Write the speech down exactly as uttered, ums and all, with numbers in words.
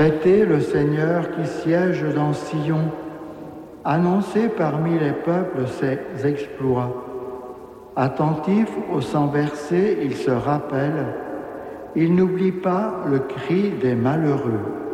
Fêtez le Seigneur qui siège dans Sion. Annoncez parmi les peuples ses exploits. Attentif au sang versé, il se rappelle. Il n'oublie pas le cri des malheureux.